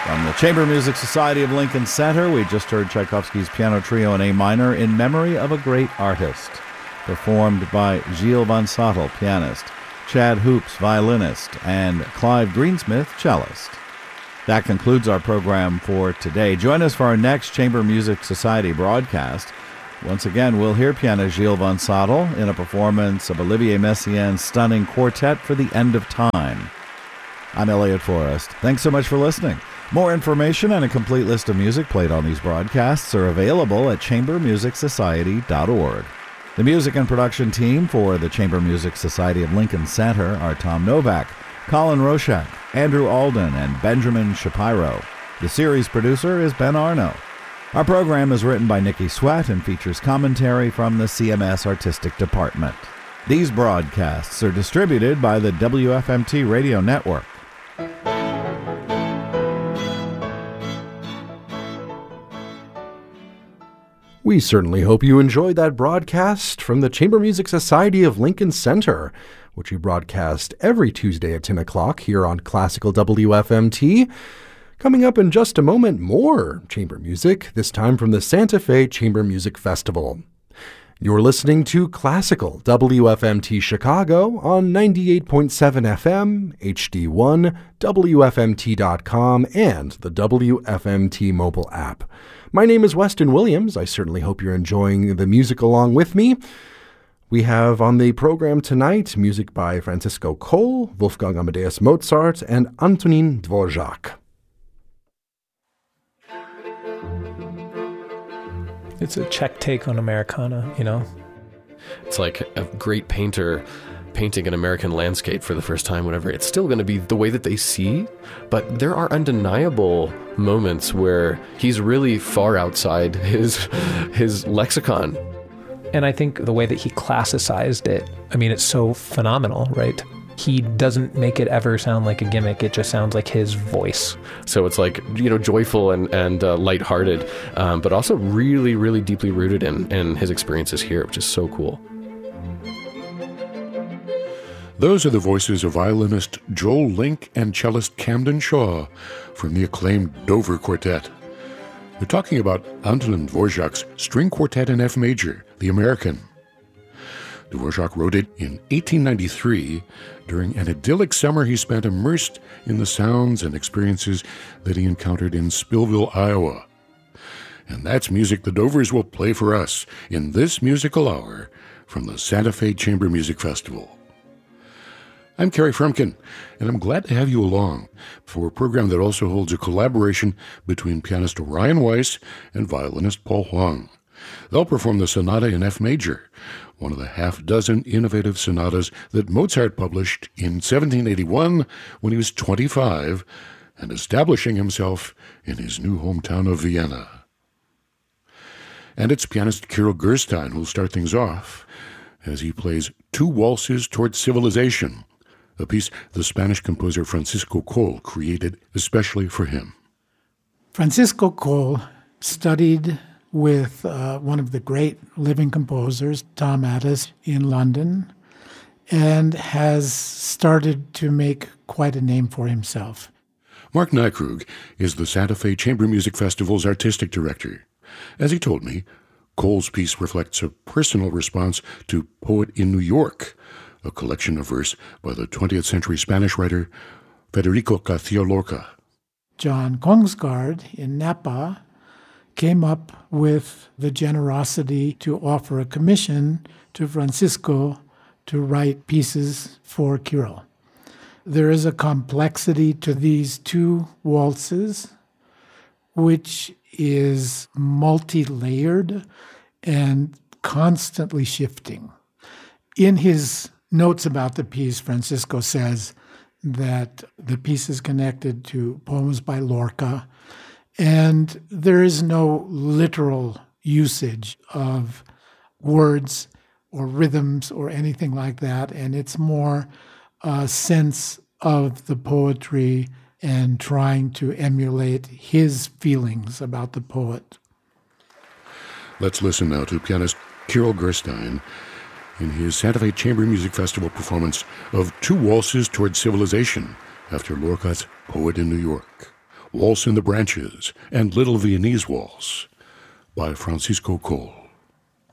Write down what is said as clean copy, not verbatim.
From the Chamber Music Society of Lincoln Center, we just heard Tchaikovsky's Piano Trio in A minor in memory of a great artist, performed by Gilles Van Sottel, pianist, Chad Hoops, violinist, and Clive Greensmith, cellist. That concludes our program for today. Join us for our next Chamber Music Society broadcast. Once again, we'll hear pianist Gilles Van Sottel in a performance of Olivier Messiaen's stunning quartet for the End of Time. I'm Elliot Forrest. Thanks so much for listening. More information and a complete list of music played on these broadcasts are available at chambermusicsociety.org. The music and production team for the Chamber Music Society of Lincoln Center are Tom Novak, Colin Roshak, Andrew Alden, and Benjamin Shapiro. The series producer is Ben Arno. Our program is written by Nikki Sweat and features commentary from the CMS Artistic Department. These broadcasts are distributed by the WFMT Radio Network. We certainly hope you enjoyed that broadcast from the Chamber Music Society of Lincoln Center, which we broadcast every Tuesday at 10 o'clock here on Classical WFMT. Coming up in just a moment, more chamber music, this time from the Santa Fe Chamber Music Festival. You're listening to Classical WFMT Chicago on 98.7 FM, HD1, WFMT.com, and the WFMT mobile app. My name is Weston Williams. I certainly hope you're enjoying the music along with me. We have on the program tonight music by Francisco Cole, Wolfgang Amadeus Mozart, and Antonin Dvorak. It's a Czech take on Americana, you know? It's like a great painter painting an American landscape for the first time, whatever. It's still going to be the way that they see, but there are undeniable moments where he's really far outside his lexicon. And I think the way that he classicized it, I mean, it's so phenomenal, right? He doesn't make it ever sound like a gimmick. It just sounds like his voice. So it's like, joyful and lighthearted, but also really, really deeply rooted in his experiences here, which is so cool. Those are the voices of violinist Joel Link and cellist Camden Shaw from the acclaimed Dover Quartet. They're talking about Antonin Dvorak's String Quartet in F major, the American. Dvorak wrote it in 1893 during an idyllic summer he spent immersed in the sounds and experiences that he encountered in Spillville, Iowa. And that's music the Dovers will play for us in this musical hour from the Santa Fe Chamber Music Festival. I'm Kerry Frumkin, and I'm glad to have you along for a program that also holds a collaboration between pianist Orion Weiss and violinist Paul Huang. They'll perform the Sonata in F major, one of the half-dozen innovative sonatas that Mozart published in 1781 when he was 25 and establishing himself in his new hometown of Vienna. And it's pianist Kirill Gerstein who'll start things off as he plays Two Waltzes Toward Civilization, a piece the Spanish composer Francisco Cole created especially for him. Francisco Cole studied with one of the great living composers, Tom Addis, in London, and has started to make quite a name for himself. Mark Nykrug is the Santa Fe Chamber Music Festival's artistic director. As he told me, Cole's piece reflects a personal response to Poet in New York, a collection of verse by the 20th century Spanish writer Federico Garcia Lorca. John Kongsgaard in Napa came up with the generosity to offer a commission to Francisco to write pieces for Kirill. There is a complexity to these two waltzes, which is multi-layered and constantly shifting. In his notes about the piece, Francisco says that the piece is connected to poems by Lorca, and there is no literal usage of words or rhythms or anything like that, and it's more a sense of the poetry and trying to emulate his feelings about the poet. Let's listen now to pianist Kirill Gerstein in his Santa Fe Chamber Music Festival performance of Two Waltzes Toward Civilization after Lorca's Poet in New York. Waltz in the Branches, and Little Viennese Waltz by Francisco Coll.